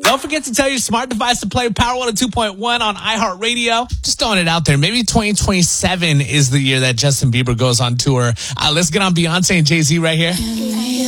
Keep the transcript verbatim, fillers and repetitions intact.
Don't forget to tell your smart device to play Power one oh two point one on iHeartRadio. Just throwing it out there. Maybe twenty twenty-seven is the year that Justin Bieber goes on tour. Uh, let's get on Beyonce and Jay-Z right here.